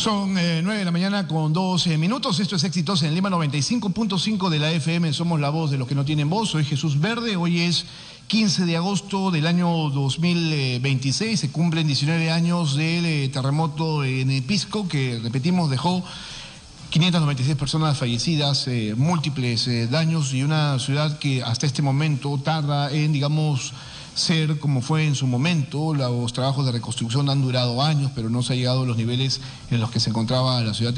Son 9 de la mañana con 12 minutos. Esto es Éxitos en Lima 95.5 de la FM. Somos la voz de los que no tienen voz. Soy Jesús Verde. Hoy es 15 de agosto del año 2026. Se cumplen 19 años del terremoto en Pisco, que, repetimos, dejó 596 personas fallecidas, múltiples daños, y una ciudad que hasta este momento tarda en, digamos, ser como fue en su momento. Los trabajos de reconstrucción han durado años, pero no se ha llegado a los niveles en los que se encontraba la ciudad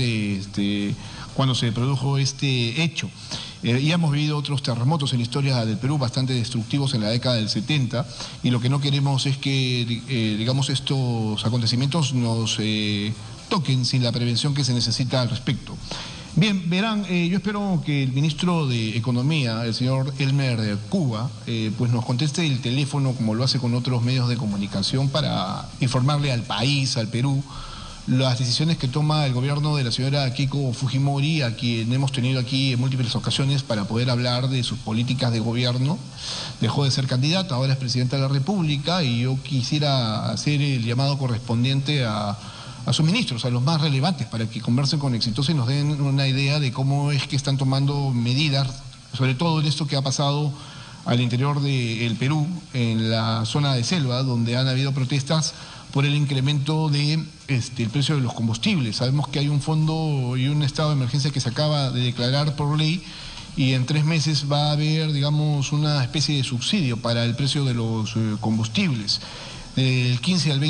cuando se produjo este hecho. Y hemos vivido otros terremotos en la historia del Perú bastante destructivos en la década del 70, y lo que no queremos es que, digamos, estos acontecimientos nos toquen sin la prevención que se necesita al respecto. Bien, verán, yo espero que el ministro de Economía, el señor Elmer Cuba, pues nos conteste el teléfono, como lo hace con otros medios de comunicación, para informarle al país, al Perú, las decisiones que toma el gobierno de la señora Keiko Fujimori, a quien hemos tenido aquí en múltiples ocasiones para poder hablar de sus políticas de gobierno. Dejó de ser candidata, ahora es presidenta de la República, y yo quisiera hacer el llamado correspondiente a sus ministros, a los más relevantes, para que conversen con Exitosa y nos den una idea de cómo es que están tomando medidas, sobre todo en esto que ha pasado al interior del Perú, en la zona de selva, donde han habido protestas por el incremento de el precio de los combustibles. Sabemos que hay un fondo y un estado de emergencia que se acaba de declarar por ley, y en 3 meses va a haber, digamos, una especie de subsidio para el precio de los combustibles, del 15 al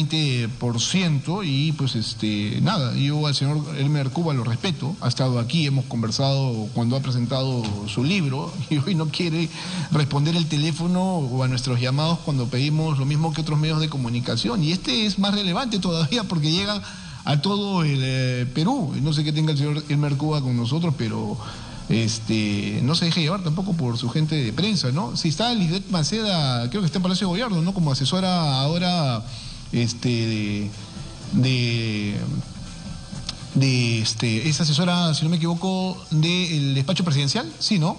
20%, y pues nada, yo al señor Elmer Cuba lo respeto, ha estado aquí, hemos conversado cuando ha presentado su libro, y hoy no quiere responder el teléfono o a nuestros llamados cuando pedimos lo mismo que otros medios de comunicación, y este es más relevante todavía porque llega a todo el Perú. No sé qué tenga el señor Elmer Cuba con nosotros, pero no se deje llevar tampoco por su gente de prensa, ¿no? Si está Lisbeth Maceda, creo que está en Palacio de Gobierno, ¿no? Como asesora ahora es asesora, si no me equivoco, del despacho presidencial, ¿sí, no?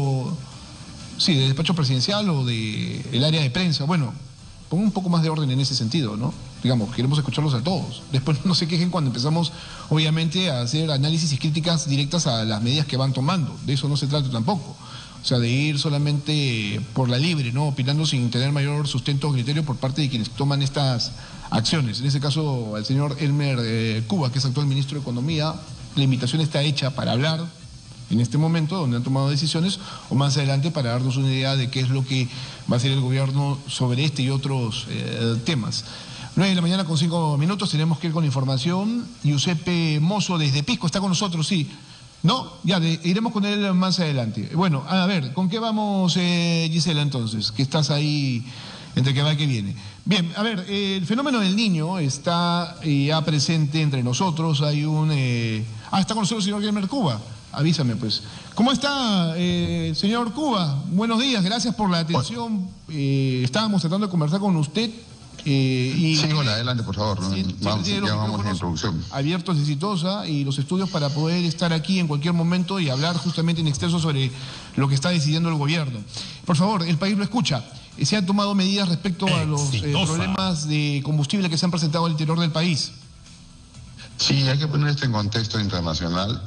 Sí, del despacho presidencial o del área de prensa. Bueno, pongan un poco más de orden en ese sentido, ¿no? Digamos, queremos escucharlos a todos. Después no se quejen cuando empezamos, obviamente, a hacer análisis y críticas directas a las medidas que van tomando. De eso no se trata tampoco. O sea, de ir solamente por la libre, ¿no? Opinando sin tener mayor sustento o criterio por parte de quienes toman estas acciones. En este caso, al señor Elmer Cuba, que es actual ministro de Economía, la invitación está hecha para hablar en este momento, donde han tomado decisiones, o más adelante para darnos una idea de qué es lo que va a hacer el gobierno sobre este y otros temas. 9 de la mañana con 5 minutos, tenemos que ir con información. Giuseppe Mozo desde Pisco está con nosotros, sí. No, ya iremos con él más adelante. Bueno, a ver, ¿con qué vamos, Gisela, entonces? Que estás ahí entre que va y que viene. Bien, a ver, el fenómeno del Niño está ya presente entre nosotros. Hay un... está con nosotros el señor Elmer Cuba. Avísame, pues. ¿Cómo está, señor Cuba? Buenos días, gracias por la atención. Estábamos tratando de conversar con usted. Sí, hola, adelante, por favor. Vamos a la introducción. Abiertos de Exitosa y los estudios para poder estar aquí en cualquier momento y hablar justamente en extenso sobre lo que está decidiendo el gobierno. Por favor, el país lo escucha. ¿Se han tomado medidas respecto a los problemas de combustible que se han presentado al interior del país? Sí, hay que poner esto en contexto internacional.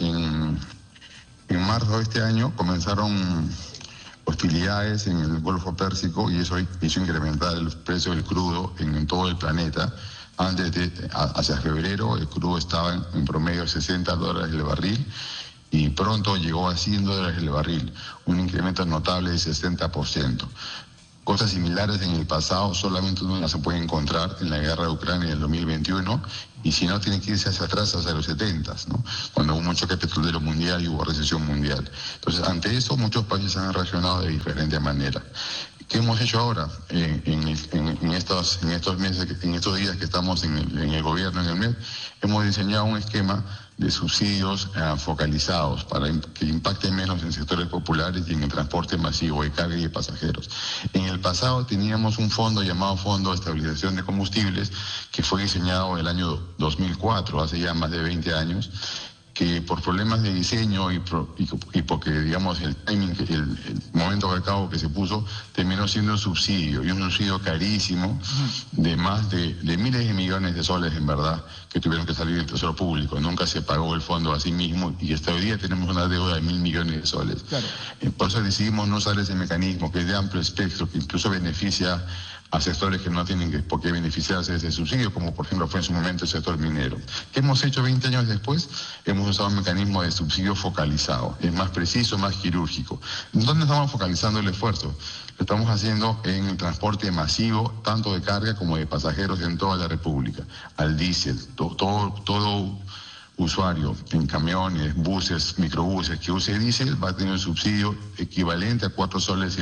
En marzo de este año comenzaron hostilidades en el Golfo Pérsico, y eso hizo incrementar el precio del crudo en todo el planeta. Hacia febrero el crudo estaba en promedio de $60 el barril, y pronto llegó a $100 el barril, un incremento notable de 60%. Cosas similares en el pasado solamente uno las se puede encontrar en la guerra de Ucrania del 2021, y si no, tiene que irse hacia atrás, hacia los 70s, ¿no? Cuando hubo un choque petrolero mundial y hubo recesión mundial. Entonces, ante eso, muchos países han reaccionado de diferente manera. ¿Qué hemos hecho ahora en estos meses, en estos días que estamos en el gobierno, en el MED? Hemos diseñado un esquema de subsidios focalizados para que impacten menos en sectores populares y en el transporte masivo de carga y de pasajeros. En el pasado teníamos un fondo llamado Fondo de Estabilización de Combustibles, que fue diseñado en el año 2004, hace ya más de 20 años, que por problemas de diseño y porque, digamos, el timing, el momento que acabo que se puso, terminó siendo un subsidio, y un subsidio carísimo, de más de miles de millones de soles, en verdad, que tuvieron que salir del Tesoro Público. Nunca se pagó el fondo a sí mismo, y hasta hoy día tenemos una deuda de 1.000 millones de soles. Claro. Por eso decidimos no usar ese mecanismo, que es de amplio espectro, que incluso beneficia a sectores que no tienen por qué beneficiarse de ese subsidio, como por ejemplo fue en su momento el sector minero. ¿Qué hemos hecho 20 años después? Hemos usado un mecanismo de subsidio focalizado, es más preciso, más quirúrgico. ¿Dónde estamos focalizando el esfuerzo? Lo estamos haciendo en el transporte masivo, tanto de carga como de pasajeros en toda la República, al diésel, todo usuario en camiones, buses, microbuses que use diésel va a tener un subsidio equivalente a 4 soles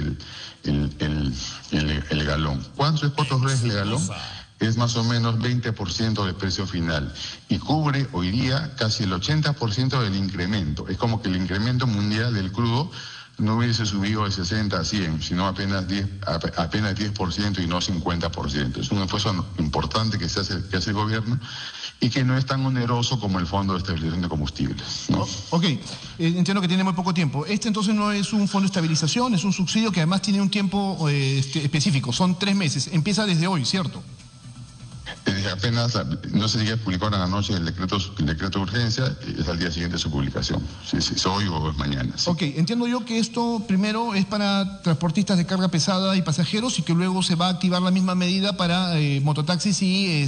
el galón. ¿Cuánto es 4 soles el galón? Es más o menos 20% del precio final y cubre hoy día casi el 80% del incremento. Es como que el incremento mundial del crudo no hubiese subido de 60 a 100, sino apenas 10% y no 50%. Es un esfuerzo importante que hace el gobierno y que no es tan oneroso como el Fondo de Estabilización de Combustibles, ¿no? Ok, entiendo que tiene muy poco tiempo. Este entonces no es un fondo de estabilización, es un subsidio que además tiene un tiempo específico, son 3 meses, empieza desde hoy, ¿cierto? Apenas, no sé si ya publicaron anoche el decreto de urgencia, es al día siguiente su publicación, si es hoy o es mañana. Sí. Ok, entiendo yo que esto primero es para transportistas de carga pesada y pasajeros y que luego se va a activar la misma medida para mototaxis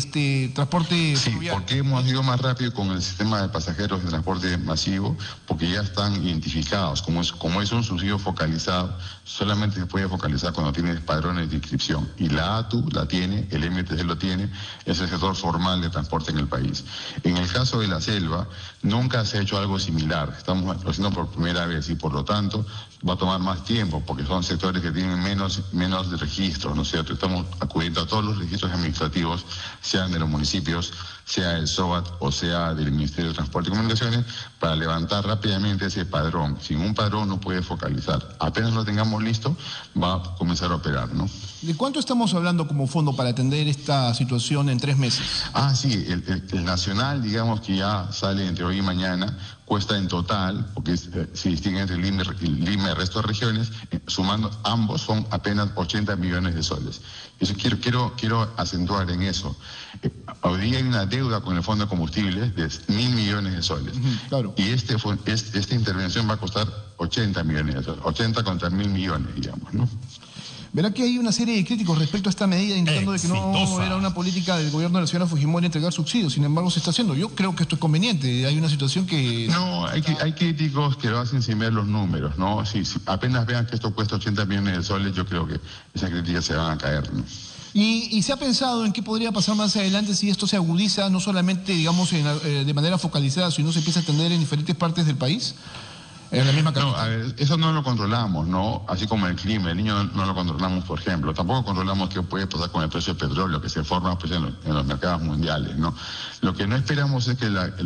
y transporte fluvial. Sí, porque hemos ido más rápido con el sistema de pasajeros de transporte masivo, porque ya están identificados, como es un subsidio focalizado, solamente se puede focalizar cuando tienes padrones de inscripción, y la ATU la tiene, el MTC lo tiene, es el sector formal de transporte en el país. En el caso de la selva, nunca se ha hecho algo similar. Estamos haciendo por primera vez y por lo tanto va a tomar más tiempo porque son sectores que tienen menos de registros, ¿no es cierto? Estamos acudiendo a todos los registros administrativos, sean de los municipios, sea del SOAT o sea del Ministerio de Transporte y Comunicaciones, para levantar rápidamente ese padrón. Sin un padrón no puede focalizar. Apenas lo tengamos listo, va a comenzar a operar, ¿no? ¿De cuánto estamos hablando como fondo para atender esta situación en 3 meses? Sí, el nacional, digamos que ya sale entre hoy y mañana, cuesta en total, porque se distingue entre el Lima y el resto de regiones, sumando ambos son apenas 80 millones de soles. Eso quiero acentuar en eso. Hoy día hay una deuda con el Fondo de Combustibles de 1.000 millones de soles. Claro. Y esta intervención va a costar 80 millones de soles, 80 contra 1.000 millones, digamos, ¿no? Verá que hay una serie de críticos respecto a esta medida, indicando de que no era una política del gobierno de la señora Fujimori entregar subsidios. Sin embargo, se está haciendo. Yo creo que esto es conveniente. Hay una situación que... No, hay críticos que lo hacen sin ver los números, ¿no? Si apenas vean que esto cuesta 80 millones de soles, yo creo que esas críticas se van a caer, ¿no? ¿Y se ha pensado en qué podría pasar más adelante si esto se agudiza, no solamente, digamos, de manera focalizada, sino se empieza a atender en diferentes partes del país? En la misma no, a ver, eso no lo controlamos, ¿no? Así como el clima, el niño no lo controlamos, por ejemplo. Tampoco controlamos qué puede pasar con el precio del petróleo, que se forma pues, en los mercados mundiales, ¿no? Lo que no esperamos es que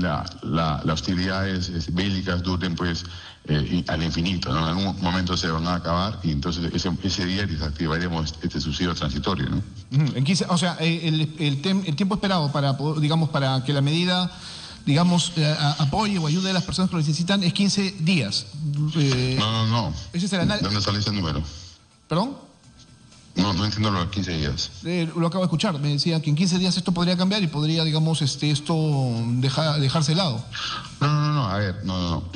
las hostilidades bélicas duren, pues, al infinito, ¿no? En algún momento se van a acabar y entonces ese día desactivaremos este subsidio transitorio, ¿no? O sea, el tiempo esperado para poder, digamos, para que la medida... digamos, apoye o ayude a las personas que lo necesitan, es 15 días. No. Ese es el análisis. ¿Dónde sale ese número? ¿Perdón? No entiendo los 15 días. Lo acabo de escuchar. Me decía que en 15 días esto podría cambiar y podría, digamos, esto dejarse de lado. No. A ver,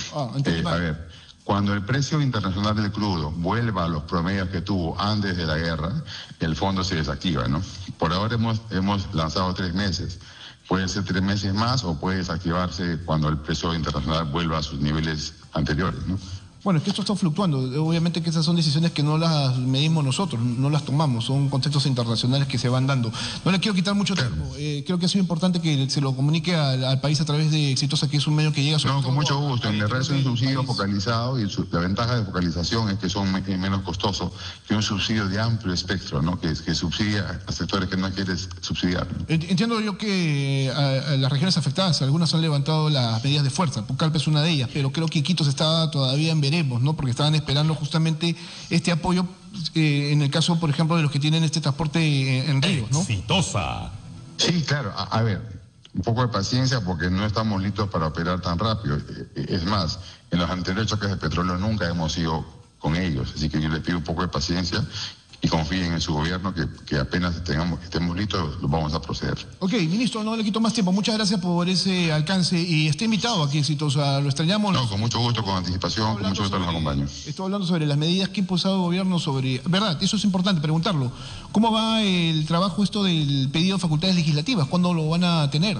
A ver. Cuando el precio internacional del crudo vuelva a los promedios que tuvo antes de la guerra, el fondo se desactiva, ¿no? Por ahora hemos lanzado 3 meses. Pueden ser 3 meses más o puede desactivarse cuando el precio internacional vuelva a sus niveles anteriores, ¿no? Bueno, es que esto está fluctuando. Obviamente que esas son decisiones que no las medimos nosotros, no las tomamos. Son contextos internacionales que se van dando. No le quiero quitar mucho tiempo. Creo que ha sido importante que se lo comunique al país a través de Exitosa, que es un medio que llega... No, con mucho gusto. En la red es un subsidio focalizado y la ventaja de focalización es que son menos costosos que un subsidio de amplio espectro, ¿no? Que subsidia a sectores que no quieres subsidiar, ¿no? Entiendo yo que a las regiones afectadas, algunas han levantado las medidas de fuerza. Pucallpa es una de ellas, pero creo que Iquitos está todavía en veremos, ¿no? Porque estaban esperando justamente este apoyo en el caso, por ejemplo, de los que tienen este transporte en ríos, ¿no? Exitosa. Sí, claro. A ver, un poco de paciencia porque no estamos listos para operar tan rápido. Es más, en los anteriores choques de petróleo nunca hemos ido con ellos, así que yo les pido un poco de paciencia y confíen en su gobierno que apenas estemos listos, vamos a proceder. Ok, ministro, no le quito más tiempo. Muchas gracias por ese alcance y está invitado aquí, Exitosa. Lo extrañamos. No, con mucho gusto, con anticipación, con mucho gusto los acompaño. Estoy hablando sobre las medidas que ha impulsado el gobierno sobre... ¿Verdad? Eso es importante preguntarlo. ¿Cómo va el trabajo esto del pedido de facultades legislativas? ¿Cuándo lo van a tener?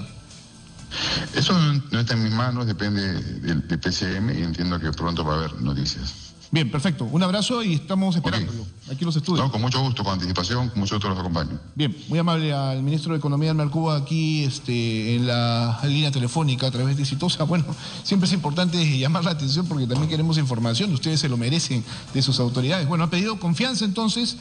Eso no está en mis manos, depende del PCM y entiendo que pronto va a haber noticias. Bien, perfecto. Un abrazo y estamos esperándolo. Okay. Aquí los estudios. No, con mucho gusto, con anticipación, con mucho gusto los acompaño. Bien, muy amable al ministro de Economía, Elmer Cuba, aquí en la línea telefónica a través de Exitosa. Bueno, siempre es importante llamar la atención porque también queremos información, ustedes se lo merecen de sus autoridades. Bueno, ha pedido confianza entonces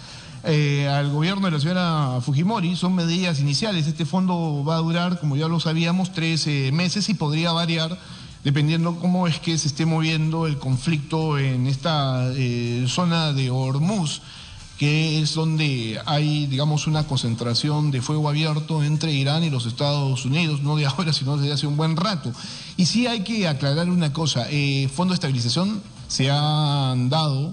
al gobierno de la señora Fujimori, son medidas iniciales. Este fondo va a durar, como ya lo sabíamos, 3 meses y podría variar dependiendo cómo es que se esté moviendo el conflicto en esta zona de Hormuz, que es donde hay, digamos, una concentración de fuego abierto entre Irán y los Estados Unidos, no de ahora, sino desde hace un buen rato. Y sí hay que aclarar una cosa, fondo de estabilización se han dado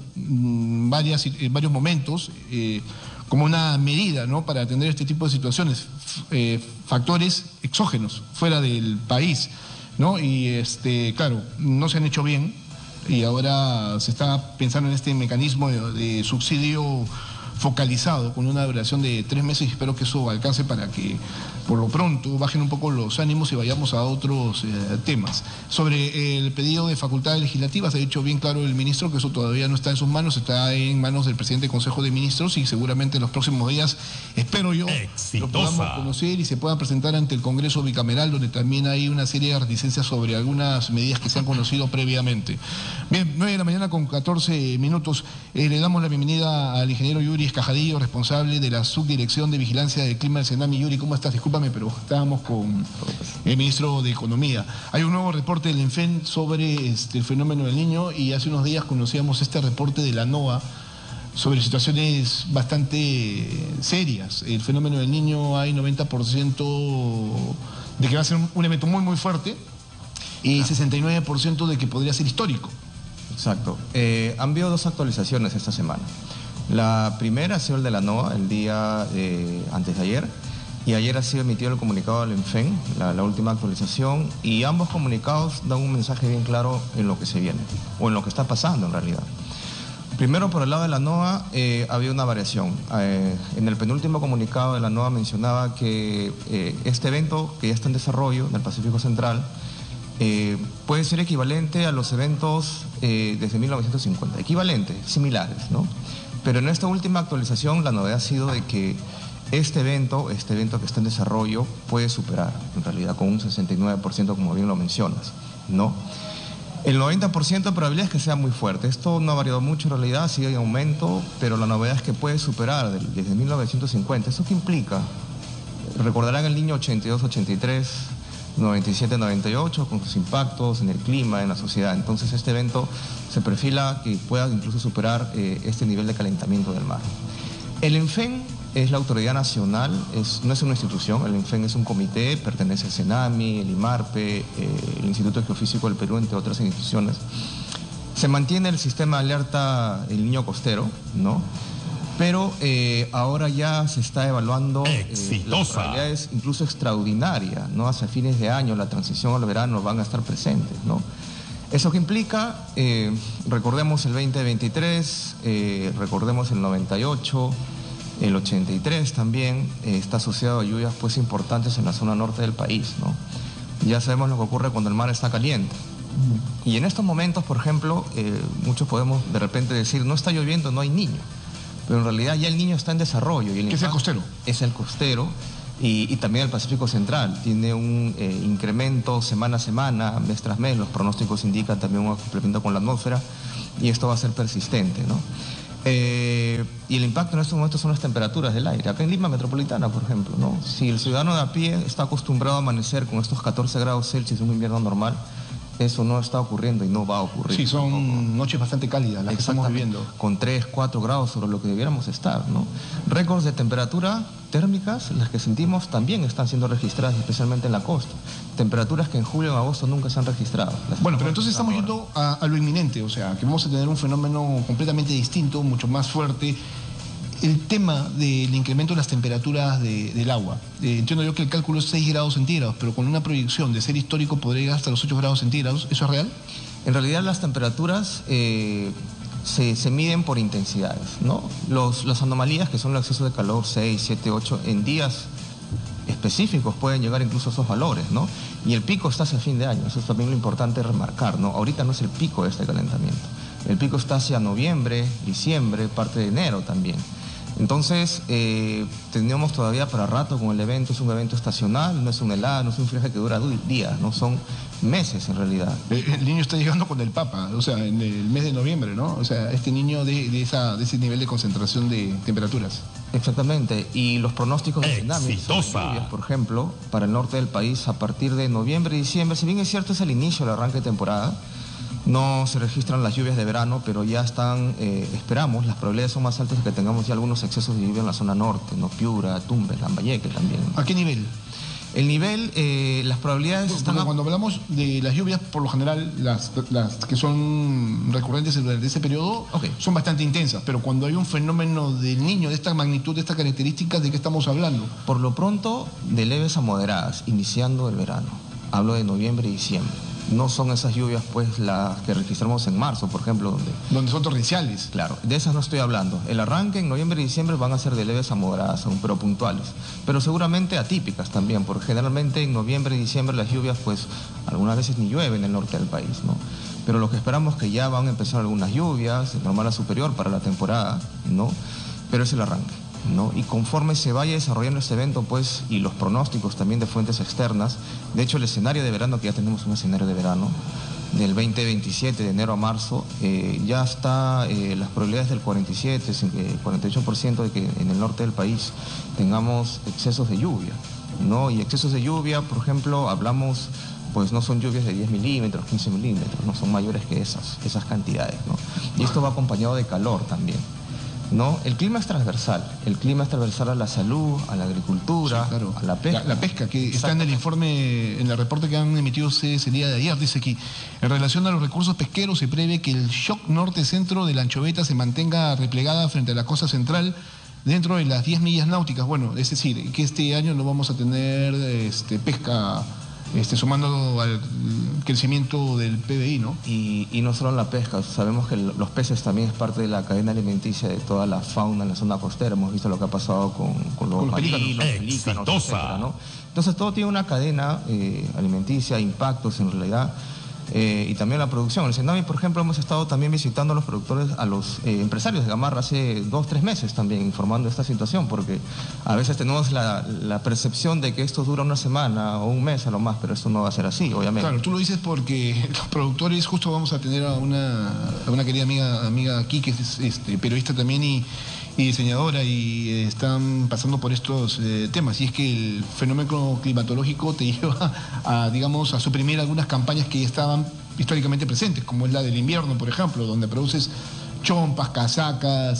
varios momentos como una medida, ¿no?, para atender este tipo de situaciones, factores exógenos fuera del país, ¿no? Y claro, no se han hecho bien y ahora se está pensando en este mecanismo de subsidio focalizado con una duración de 3 meses y espero que eso alcance para que por lo pronto bajen un poco los ánimos y vayamos a otros temas. Sobre el pedido de facultades legislativas, ha dicho bien claro el ministro que eso todavía no está en sus manos, está en manos del presidente del Consejo de Ministros y seguramente en los próximos días, espero yo, lo podamos conocer y se puedan presentar ante el Congreso bicameral, donde también hay una serie de reticencias sobre algunas medidas que se han conocido previamente. Bien, 9:14 a.m. Le damos la bienvenida al ingeniero Yuri Escajadillo, responsable de la Subdirección de Vigilancia del Clima del Senami. Yuri, ¿cómo estás? Discúlpame, pero estábamos con el ministro de Economía. Hay un nuevo reporte del ENFEN sobre el fenómeno del Niño y hace unos días conocíamos este reporte de la NOAA sobre situaciones bastante serias. El fenómeno del Niño hay 90% de que va a ser un evento muy, muy fuerte y 69% de que podría ser histórico. Exacto. Han habido 2 actualizaciones esta semana. La primera ha sido el de la NOAA, el día antes de ayer, y ayer ha sido emitido el comunicado del ENFEN, la última actualización, y ambos comunicados dan un mensaje bien claro en lo que se viene, o en lo que está pasando en realidad. Primero, por el lado de la NOAA, había una variación. En el penúltimo comunicado de la NOAA mencionaba que este evento, que ya está en desarrollo en el Pacífico Central, puede ser equivalente a los eventos desde 1950, equivalentes, similares, ¿no? Pero en esta última actualización la novedad ha sido de que este evento que está en desarrollo puede superar, en realidad, con un 69%, como bien lo mencionas, ¿no? El 90% de probabilidad es que sea muy fuerte. Esto no ha variado mucho en realidad, sigue en aumento, pero la novedad es que puede superar desde 1950. ¿Eso qué implica? Recordarán el Niño 82-83, 97-98, con sus impactos en el clima, en la sociedad. Entonces este evento se perfila que pueda incluso superar este nivel de calentamiento del mar. El ENFEN es la autoridad nacional, no es una institución, el ENFEN es un comité, pertenece al CENAMI, el IMARPE, el Instituto Geofísico del Perú, entre otras instituciones. Se mantiene el sistema de alerta El Niño Costero, ¿no? Pero ahora ya se está evaluando las probabilidades incluso extraordinarias, ¿no? Hacia fines de año, la transición al verano van a estar presentes, ¿no? ¿Eso qué implica? Recordemos el 2023, recordemos el 98, el 83 también, está asociado a lluvias pues importantes en la zona norte del país, ¿no? Ya sabemos lo que ocurre cuando el mar está caliente. Y en estos momentos, por ejemplo, muchos podemos de repente decir, no está lloviendo, no hay Niño. Pero en realidad ya el Niño está en desarrollo. Y ¿Qué es el costero? Es el costero y también el Pacífico Central. Tiene un incremento semana a semana, mes tras mes. Los pronósticos indican también un complemento con la atmósfera y esto va a ser persistente, ¿no? Y el impacto en estos momentos son las temperaturas del aire. Acá en Lima Metropolitana, por ejemplo, ¿no? Si el ciudadano de a pie está acostumbrado a amanecer con estos 14 grados Celsius en un invierno normal, Eso no está ocurriendo y no va a ocurrir. Sí, son noches bastante cálidas las que estamos viviendo. Con 3, 4 grados sobre lo que debiéramos estar, ¿no? Récords de temperatura térmicas, las que sentimos, también están siendo registradas, especialmente en la costa. Temperaturas que en julio o agosto nunca se han registrado. Bueno, pero entonces estamos yendo a lo inminente, o sea, que vamos a tener un fenómeno completamente distinto, mucho más fuerte. El tema del incremento de las temperaturas del agua. Entiendo yo que el cálculo es 6 grados centígrados, pero con una proyección de ser histórico podría llegar hasta los 8 grados centígrados. ¿Eso es real? En realidad las temperaturas se miden por intensidades, ¿no? Las anomalías, que son el exceso de calor, 6, 7, 8, en días específicos pueden llegar incluso a esos valores, ¿no? Y el pico está hacia fin de año, eso es también lo importante remarcar, ¿no? Ahorita no es el pico de este calentamiento. El pico está hacia noviembre, diciembre, parte de enero también. Entonces, tenemos todavía para rato con el evento. Es un evento estacional, no es un helado, no es un friaje que dura días, no son meses en realidad. El niño está llegando con el Papa, o sea, en el mes de noviembre, ¿no? O sea, este niño de ese nivel de concentración de temperaturas. Exactamente, y los pronósticos de tsunamis, lluvias, por ejemplo, para el norte del país a partir de noviembre y diciembre, si bien es cierto es el inicio del arranque de temporada, no se registran las lluvias de verano, pero ya están, esperamos, las probabilidades son más altas de que tengamos ya algunos excesos de lluvia en la zona norte, ¿no? Piura, Tumbes, Lambayeque también. ¿A qué nivel? El nivel, las probabilidades están... Cuando hablamos de las lluvias, por lo general, las que son recurrentes durante ese periodo, son bastante intensas, pero cuando hay un fenómeno del niño de esta magnitud, de estas características, ¿de qué estamos hablando? Por lo pronto, de leves a moderadas, iniciando el verano. Hablo de noviembre y diciembre. No son esas lluvias, pues, las que registramos en marzo, por ejemplo. Donde son torrenciales. Claro, de esas no estoy hablando. El arranque en noviembre y diciembre van a ser de leves a moderadas aún, pero puntuales. Pero seguramente atípicas también, porque generalmente en noviembre y diciembre las lluvias, pues, algunas veces ni llueve en el norte del país, ¿no? Pero lo que esperamos es que ya van a empezar algunas lluvias, de normal a superior para la temporada, ¿no? Pero es el arranque, ¿no? Y conforme se vaya desarrollando este evento, pues, y los pronósticos también de fuentes externas, de hecho el escenario de verano, que ya tenemos un escenario de verano, del 2027, de enero a marzo, ya está las probabilidades del 47, 48% de que en el norte del país tengamos excesos de lluvia, ¿no? Y excesos de lluvia, por ejemplo, hablamos, pues no son lluvias de 10 milímetros, 15 milímetros, no son mayores que esas cantidades, ¿no? Y esto va acompañado de calor también, ¿no? El clima es transversal a la salud, a la agricultura, sí, claro, a la pesca. La pesca, que está en el informe, en el reporte que han emitido ustedes el día de ayer, dice aquí, en relación a los recursos pesqueros se prevé que el shock norte-centro de la anchoveta se mantenga replegada frente a la costa central dentro de las 10 millas náuticas. Bueno, es decir, que este año no vamos a tener pesca sumando al crecimiento del PBI, ¿no? Y no solo en la pesca, sabemos que los peces también es parte de la cadena alimenticia de toda la fauna en la zona costera. Hemos visto lo que ha pasado con los marinos, pelícanos, etcétera, ¿no? Entonces todo tiene una cadena alimenticia, impactos en realidad. Y también la producción. En el Senami, por ejemplo, hemos estado también visitando a los productores, a los empresarios de Gamarra hace 2, 3 meses también, informando de esta situación, porque a veces tenemos la percepción de que esto dura una semana o un mes a lo más, pero esto no va a ser así, obviamente. Claro, tú lo dices porque los productores, justo vamos a tener a una querida amiga aquí, que es periodista también y diseñadora, y están pasando por estos temas, y es que el fenómeno climatológico te lleva a suprimir algunas campañas que ya estaban históricamente presentes, como es la del invierno, por ejemplo, donde produces chompas, casacas,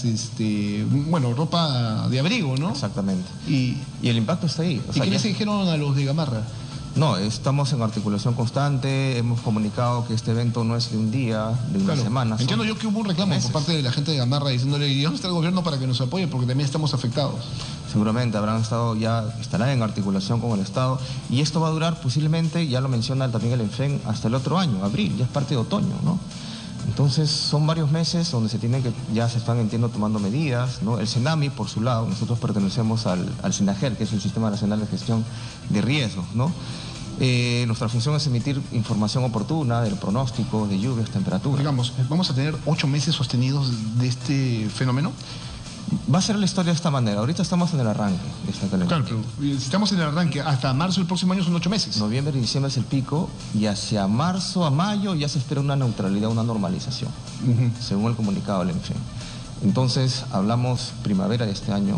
ropa de abrigo, ¿no? Exactamente. Y el impacto está ahí. ¿Y qué les dijeron a los de Gamarra? No, estamos en articulación constante, hemos comunicado que este evento no es de un día, de una semana. Entiendo yo que hubo un reclamo por parte de la gente de Gamarra diciéndole, ¿y dónde está el gobierno para que nos apoye? Porque también estamos afectados. Seguramente estarán en articulación con el Estado, y esto va a durar posiblemente, ya lo menciona también el ENFEN, hasta el otro año, abril, ya es parte de otoño, ¿no? Entonces son varios meses donde ya se están, entiendo, tomando medidas, ¿no? El Senami, por su lado, nosotros pertenecemos al SINAGER, que es el Sistema Nacional de Gestión de Riesgos, ¿no? Nuestra función es emitir información oportuna del pronóstico de lluvias, temperaturas. Digamos, ¿vamos a tener 8 meses sostenidos de este fenómeno? Va a ser la historia de esta manera. Ahorita estamos en el arranque de esta calendario. Claro, pero si estamos en el arranque, hasta marzo del próximo año son 8 meses. Noviembre y diciembre es el pico, y hacia marzo a mayo ya se espera una neutralidad, una normalización, según el comunicado del ENFEN. Entonces, hablamos primavera de este año,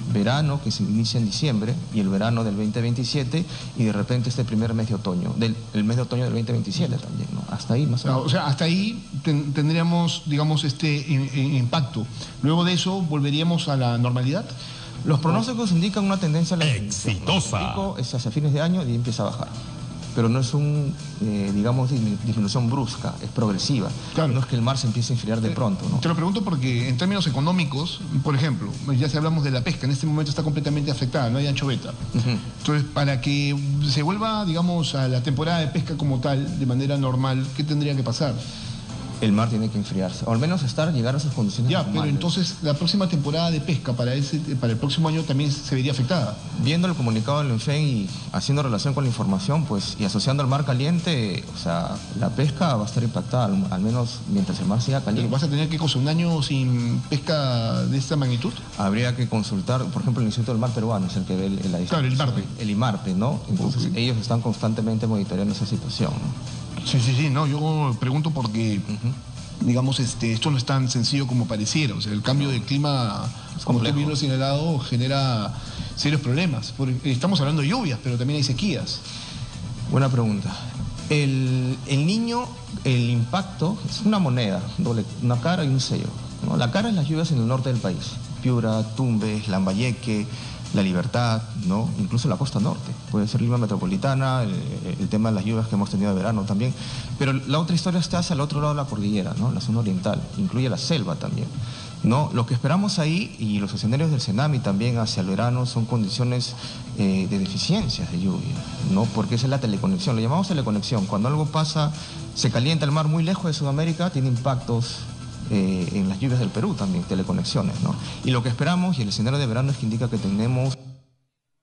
verano que se inicia en diciembre y el verano del 2027 y de repente este primer mes de otoño, el mes de otoño del 2027 también, ¿no? Hasta ahí más o menos. O sea, hasta ahí tendríamos, digamos, impacto. Luego de eso, ¿volveríamos a la normalidad? Los pronósticos indican una tendencia a la exitosa. El pico es hacia fines de año y empieza a bajar. Pero no es digamos, disminución brusca, es progresiva. Claro. No es que el mar se empiece a enfriar de pronto, ¿no? Te lo pregunto porque en términos económicos, por ejemplo, ya si hablamos de la pesca, en este momento está completamente afectada, no hay anchoveta. Entonces, para que se vuelva, digamos, a la temporada de pesca como tal, de manera normal, ¿qué tendría que pasar? El mar tiene que enfriarse, o al menos llegar a sus condiciones Ya, normales. pero entonces la próxima temporada de pesca para el próximo año también se vería afectada. Viendo el comunicado del ENFEN y haciendo relación con la información, pues, y asociando al mar caliente, o sea, la pesca va a estar impactada, al menos mientras el mar siga caliente. ¿Vas a tener que un año sin pesca de esta magnitud? Habría que consultar, por ejemplo, el Instituto del Mar Peruano, es el que ve la Claro, el IMARPE. El IMARPE, ¿no? Entonces, ellos están constantemente monitoreando esa situación, ¿no? Sí, no, yo pregunto porque, digamos, esto no es tan sencillo como pareciera. O sea, el cambio de clima, como tú bien lo has señalado, genera serios problemas. Porque estamos hablando de lluvias, pero también hay sequías. Buena pregunta. El Niño, el impacto, es una moneda, una cara y un sello, ¿no? La cara es las lluvias en el norte del país. Piura, Tumbes, Lambayeque, La Libertad, ¿no? Incluso la costa norte, puede ser Lima Metropolitana, el tema de las lluvias que hemos tenido de verano también, pero la otra historia está hacia el otro lado de la cordillera, ¿no? La zona oriental, incluye la selva también, ¿no? Lo que esperamos ahí, y los escenarios del Senami también hacia el verano, son condiciones de deficiencias de lluvia, ¿no? Porque esa es la teleconexión, lo llamamos teleconexión, cuando algo pasa, se calienta el mar muy lejos de Sudamérica, tiene impactos en las lluvias del Perú también, teleconexiones, ¿no? Y lo que esperamos, y el escenario de verano es que indica que tenemos